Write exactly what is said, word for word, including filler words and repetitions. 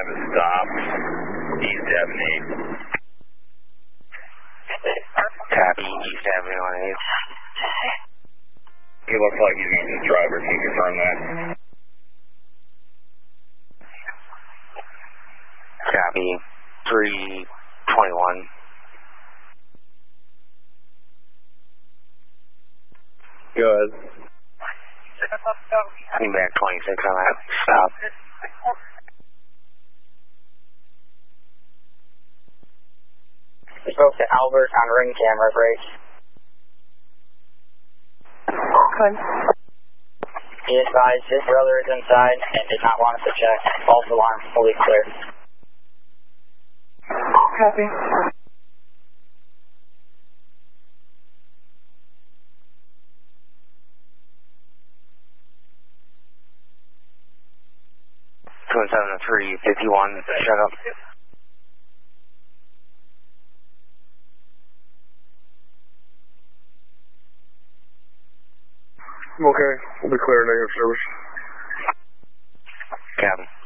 has stopped. East Avenue eight. Copy, East Avenue on eight. He looks like he's using his driver. Can you confirm that? Copy, three twenty-one. Go ahead. I'm back twenty-six on that. Stop. We spoke to Albert on ring camera break. Okay. He advised his brother is inside and did not want us to check. False alarm, fully clear. Copy. two one seven three fifty-one, shut up. Okay, we'll be clear negative service. Captain.